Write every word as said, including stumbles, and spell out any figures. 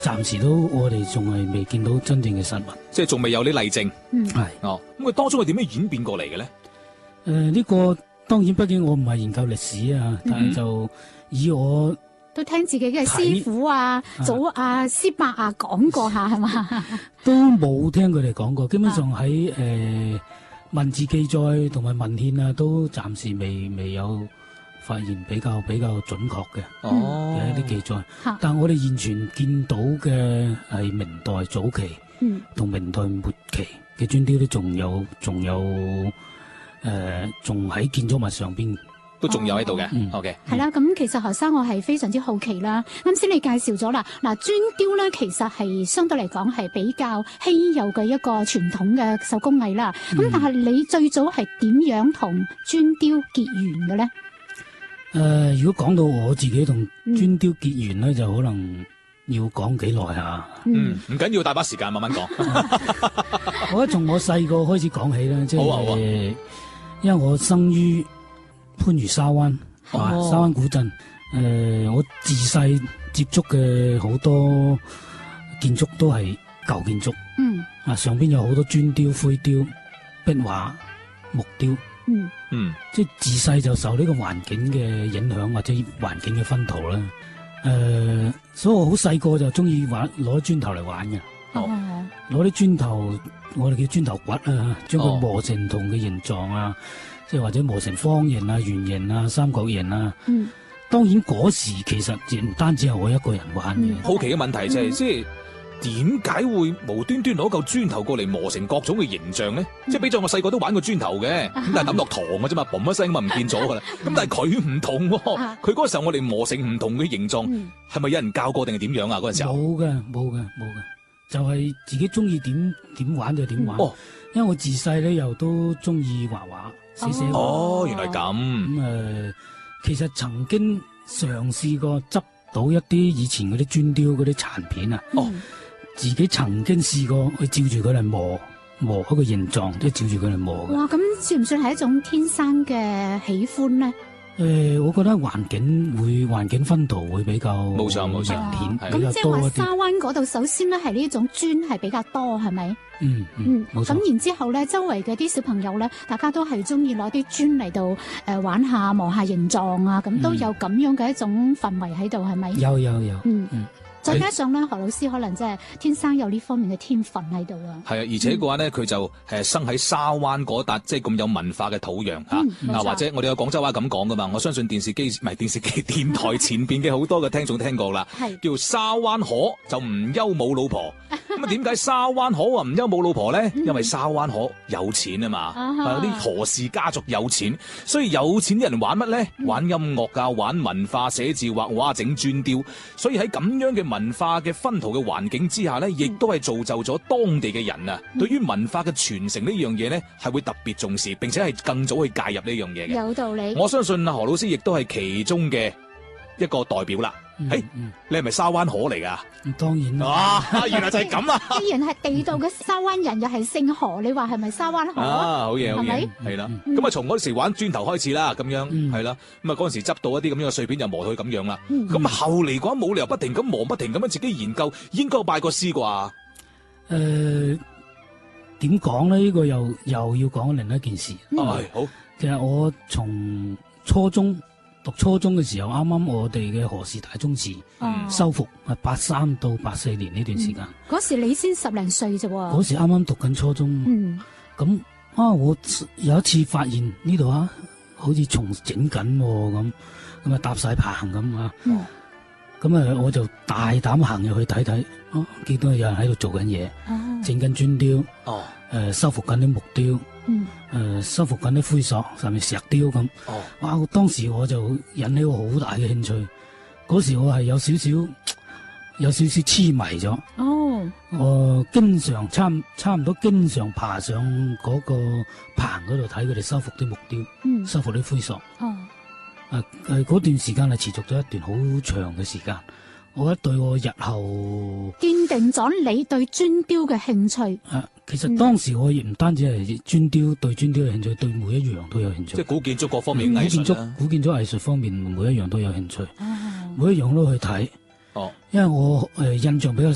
暫時都我哋仲係未見到真正嘅實物， 即係仲未有啲例證。 嗯， 係哦，咁佢當中係點樣演變過嚟嘅咧？ 誒、呃、呢、這個當然畢竟我唔係研究歷史啊，但係就以我都聽自己嘅師傅啊、祖啊、師伯啊講過下係嘛？ 都冇聽佢哋講過，基本上喺誒、呃、文字記載同埋文獻啊，都暫時未未有發現比較比較準確嘅哦嘅一啲記載。 嗯、 但我哋現存見到嘅係明代早期同、嗯、明代末期嘅磚雕都仲有仲有誒仲喺建築物上邊。 都仲有喺度嘅，OK， 係啦。咁其實何生我係非常之好奇啦。啱先你介紹咗啦，嗱磚雕咧其實係相對嚟講係比較稀有嘅一個傳統嘅手工藝啦。咁、嗯、但係你最早係點樣同磚雕結緣嘅咧？誒、 呃，如果講到我自己同磚雕結緣咧、嗯，就可能要講幾耐下。 嗯，唔緊要，大把時間慢慢講。 我從我細個開始講起啦，即係、 好啊好啊、 因為我生於番禺沙灣， 哦啊、沙灣古鎮。誒、呃，我自細接觸嘅好多建築都係舊建築。嗯。啊，上邊有好多磚雕、灰雕、壁畫、木雕。嗯。嗯。即係自細就受呢個環境嘅影響，或者環境嘅薰陶啦。誒、呃，所以我好細個就中意玩攞磚頭嚟玩嘅。 哦。 攞啲磚頭，我哋叫磚頭骨啊，將佢磨成唔同嘅形狀啊。即係或者磨成方形啊、圓形啊、三角形啊。嗯，當然嗰時其實亦唔單止係我一個人玩嘅、嗯。 好奇嘅問題就係、是，即係點解會無端端攞嚿磚頭過嚟磨成各種嘅形象咧？嗯、即係比咗我細個都玩過磚頭嘅，咁、嗯、但係抌落糖嘅啫嘛，嘣一聲咁啊唔見咗噶啦。咁、嗯、但係佢唔同、啊，佢嗰個時候我哋磨成唔同嘅形狀，係、嗯、咪有人教過定係點樣啊？嗰陣時候冇嘅，冇嘅，冇嘅，就係、是、自己中意點點玩就點玩、嗯。哦，因為我自細咧又都中意畫畫。寫寫哦，原來咁。咁、 嗯、誒、呃，其實曾經嘗試過執到一啲以前嗰啲磚雕嗰啲殘片啊。哦、嗯，自己曾經試過去照住佢嚟磨磨嗰個形狀，即係照住佢嚟磨。 哇，咁算唔算係一種天生嘅喜歡咧？ 誒、呃，我覺得環境會環境薰陶會比較冇錯冇錯， 咁即係話沙灣嗰度，首先咧係呢種磚係比較多，係咪？ 嗯嗯，冇錯。 咁然之後咧，周圍嘅啲小朋友咧，大家都係中意攞啲磚嚟到誒玩下磨下形狀啊，咁都有咁樣嘅一種氛圍喺度，係咪？ 有有有， 嗯嗯。再加上咧，何老師可能真係天生有呢方面嘅天分喺度啊。 係啊，而且嘅話咧，佢、嗯、就誒生喺沙灣嗰笪即係咁有文化嘅土壤嚇。嗱、嗯啊，或者我哋有廣州話咁講噶嘛，我相信電視機唔係電視機電台前邊嘅好多嘅聽眾聽過啦。係叫沙灣河就唔憂冇老婆。咁啊，點解沙灣河話唔憂冇老婆咧？因為沙灣河有錢啊嘛，有啲何氏家族有錢，所以有錢啲人玩乜咧？玩音樂啊，玩文化、寫字、畫畫、整磚雕。所以喺咁樣嘅文化嘅薰陶嘅環境之下咧，亦都係造就咗當地嘅人啊，對於文化嘅傳承呢樣嘢咧，係會特別重視，並且係更早去介入呢樣嘢嘅。 有道理。我相信啊，何老師亦都係其中嘅一個代表啦。誒、嗯欸嗯，你係咪沙灣河嚟噶？ 當然啦。 啊，原來就係咁啊！ 既然係地道嘅沙灣人，又係姓何，你話係咪沙灣河啊？好嘢，好嘢，係啦。咁啊，從嗰時玩磚頭開始啦，咁樣係啦。咁啊，嗰陣時執到一啲咁樣嘅碎片，就磨到佢咁樣啦。咁、嗯、後嚟嘅話，冇理由不停咁磨，不停咁樣自己研究，應該拜過師啩？誒、 呃，點講咧？呢、這個又又要講另一件事。係、嗯哎、好。 其實我從初中。讀初中嘅時候，啱啱我哋嘅何氏大宗祠修復，係八三到八四年呢段時間。 嗰、嗯、時你先十零歲啫喎。 嗰時啱啱讀緊初中。嗯。咁啊，我有一次發現呢度啊，好似重整緊咁，咁啊搭晒棚咁啊。哦。咁啊，我就大膽行入去睇睇，啊，見到有人喺度做緊嘢，整緊磚雕。哦。誒、呃，修復緊啲木雕。嗯，誒、呃，修復緊啲灰塑，上面石雕咁。哦，哇！當時我就引起我好大嘅興趣。嗰時我係有少少，有少少痴迷咗。哦，我經常差差唔多經常爬上嗰個棚嗰度睇佢哋修復啲木雕，嗯，修復啲灰塑。哦，誒誒，嗰段時間係持續咗一段好長嘅時間。我覺得對我日後堅定咗你對磚雕嘅興趣。 啊，其實當時我亦唔單止係磚雕，對磚雕嘅興趣，對每一樣都有興趣。 即係古建築各方面藝術、啊、 古建築、古建築藝術方面每一樣都有興趣，哦、每一樣都去睇。哦，因為我誒、呃、印象比較